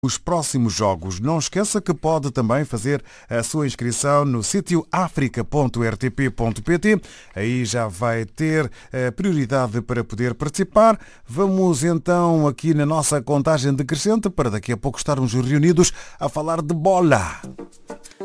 os próximos jogos. Não esqueça que pode também fazer a sua inscrição no sítio africa.rtp.pt. Aí já vai ter prioridade para poder participar. Vamos então aqui na nossa contagem decrescente para daqui a pouco estarmos reunidos a falar de bola.